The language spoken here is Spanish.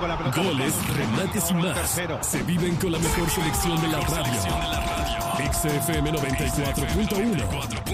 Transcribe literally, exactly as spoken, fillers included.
con la pelota. Goles, remates y más. Tercero. Se viven con la mejor selección de la radio. X F M noventa y cuatro punto uno.